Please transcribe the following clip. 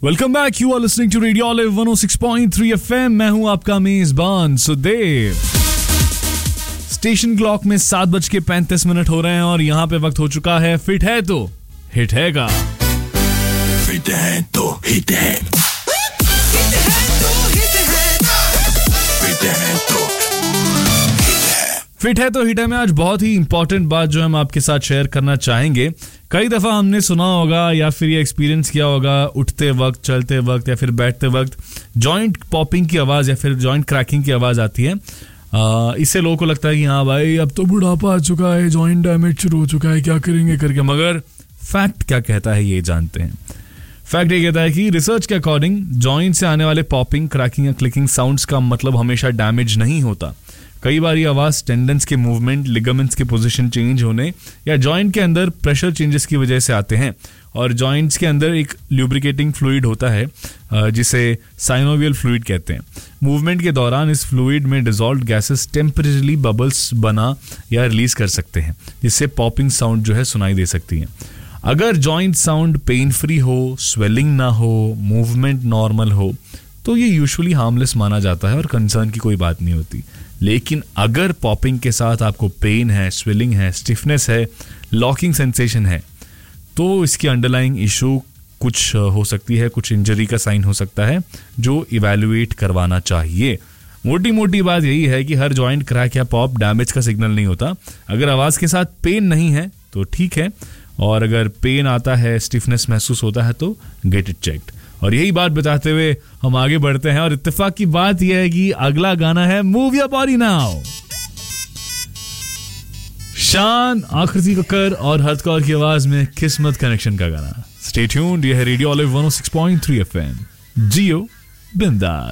Welcome back, you are listening to radio olive 106.3 FM। मैं हूं आपका मेजबान सुदेव। स्टेशन क्लॉक में 7:35 हो रहे हैं और यहाँ पे वक्त हो चुका है फिट है तो हिट है का। फिट है तो हिट है, फिट है तो हिट है, फिट है तो फिट है तो हिट है में आज बहुत ही इंपॉर्टेंट बात जो हम आपके साथ शेयर करना चाहेंगे। कई दफा हमने सुना होगा या फिर ये एक्सपीरियंस किया होगा, उठते वक्त, चलते वक्त या फिर बैठते वक्त जॉइंट पॉपिंग की आवाज या फिर जॉइंट क्रैकिंग की आवाज आती है। इससे लोगों को लगता है कि हाँ भाई अब तो बुढ़ापा आ चुका है, जॉइंट डैमेज शुरू हो चुका है, क्या करेंगे करके। मगर फैक्ट क्या कहता है ये जानते हैं। फैक्ट ये कहता है कि रिसर्च के अकॉर्डिंग जॉइंट से आने वाले पॉपिंग, क्रैकिंग या क्लिकिंग साउंड्स का मतलब हमेशा डैमेज नहीं होता। कई बार ये आवाज टेंडन्स के मूवमेंट, लिगामेंट्स के पोजीशन चेंज होने या जॉइंट के अंदर प्रेशर चेंजेस की वजह से आते हैं। और जॉइंट्स के अंदर एक ल्यूब्रिकेटिंग फ्लूइड होता है जिसे साइनोवियल फ्लूइड कहते हैं। मूवमेंट के दौरान इस फ्लूइड में डिसॉल्व्ड गैसेस टेम्परेरीली बबल्स बना या रिलीज कर सकते हैं, जिससे पॉपिंग साउंड जो है सुनाई दे सकती है। अगर जॉइंट साउंड पेन फ्री हो, स्वेलिंग ना हो, मूवमेंट नॉर्मल हो तो ये यूजुअली हार्मलेस माना जाता है और कंसर्न की कोई बात नहीं होती। लेकिन अगर पॉपिंग के साथ आपको पेन है, स्वेलिंग है, स्टिफनेस है, लॉकिंग सेंसेशन है तो इसकी अंडरलाइंग इशू कुछ हो सकती है, कुछ इंजरी का साइन हो सकता है जो इवैल्यूएट करवाना चाहिए। मोटी मोटी बात यही है कि हर जॉइंट क्रैक या पॉप डैमेज का सिग्नल नहीं होता। अगर आवाज के साथ पेन नहीं है तो ठीक है, और अगर पेन आता है, स्टिफनेस महसूस होता है तो गेट इट चेक्ड। और यही बात बताते हुए हम आगे बढ़ते हैं और इत्तेफाक की बात यह है कि अगला गाना है मूव योर बॉडी नाउ। शान, आकृति कक्कर और हर्ष कौर की आवाज में किस्मत कनेक्शन का गाना। स्टे ट्यून्ड, यह है रेडियो ऑलिव 106.3 FM। जियो बिंदास।